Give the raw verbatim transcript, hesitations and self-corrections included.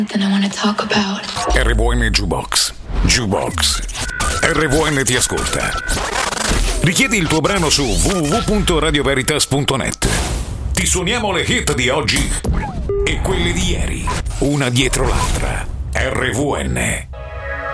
Something I want to talk about. R V N Jukebox. Jukebox. R V N ti ascolta. Richiedi il tuo brano su w w w punto radio veritas punto net. Ti suoniamo le hit di oggi e quelle di ieri, una dietro l'altra. R V N.